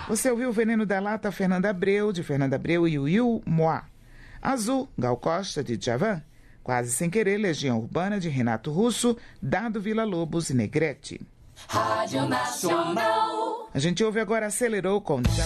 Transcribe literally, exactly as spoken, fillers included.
Você ouviu o Veneno da Lata, Fernanda Abreu, de Fernanda Abreu e Will Moá. Azul, Gal Costa, de Djavan. Quase Sem Querer, Legião Urbana, de Renato Russo, Dado Villa Lobos e Negrete. Rádio Nacional. A gente ouve agora Acelerou com Djavan.